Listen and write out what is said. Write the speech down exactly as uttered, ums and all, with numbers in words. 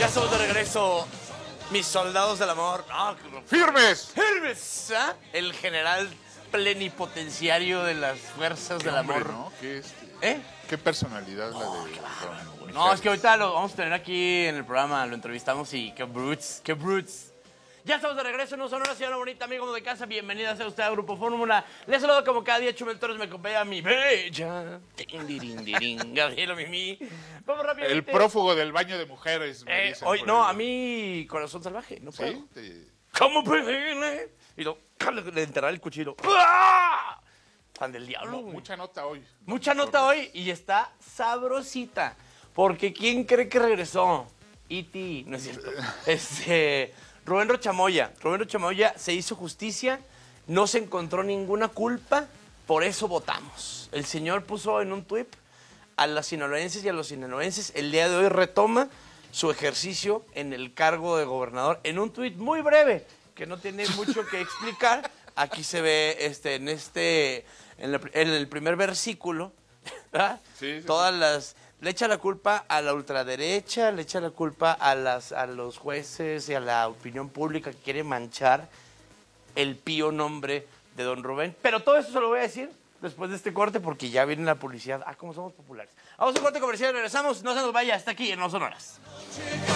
Ya estamos de regreso, mis soldados del amor. No, ¡Firmes! ¡Firmes! ¿Ah? El general plenipotenciario de las fuerzas ¿Qué del hombre, amor. ¿no? ¿Qué, este, ¿Eh? ¿Qué personalidad la de don No, Mijares? es que ahorita lo vamos a tener aquí en el programa, lo entrevistamos y qué brutes, qué brutes. Ya estamos de regreso en un Sonora, señora bonita, amigo de casa. Bienvenida sea usted a Grupo Fórmula. Les saludo como cada día, Chumel Torres, me acompaña mi bella Tindirindirin, Gabriela Mimi. Vamos rápidamente. El prófugo del baño de mujeres, me Eh, dicen hoy, por no, ahí. a mí, corazón salvaje, no puedo. ¿Sí? Te- ¿Cómo puede? Y lo, le enterrar el cuchillo. ¡Ah! Fan del diablo, güey. Mucha nota hoy. Mucha nota hoy y está sabrosita. Porque ¿quién cree que regresó? E T, no es cierto. Este, Rubén Rochamoya. Rubén Rochamoya se hizo justicia, no se encontró ninguna culpa, por eso votamos. El señor puso en un tuit a las sinaloenses y a los sinaloenses, el día de hoy retoma su ejercicio en el cargo de gobernador en un tuit muy breve, que no tiene mucho que explicar. Aquí se ve este, en este, en, la- en el primer versículo, ¿verdad? Sí, sí, Todas las, le echa la culpa a la ultraderecha, le echa la culpa a las, a los jueces y a la opinión pública que quiere manchar el pío nombre de don Rubén. Pero todo eso se lo voy a decir después de este corte porque ya viene la publicidad. Ah, cómo somos populares. Vamos a un corte comercial y regresamos. No se nos vaya, está aquí en Los Sonoras.